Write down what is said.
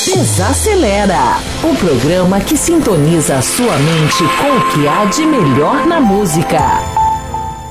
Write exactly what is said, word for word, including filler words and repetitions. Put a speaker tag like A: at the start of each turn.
A: Desacelera, o programa que sintoniza a sua mente com o que há de melhor na música.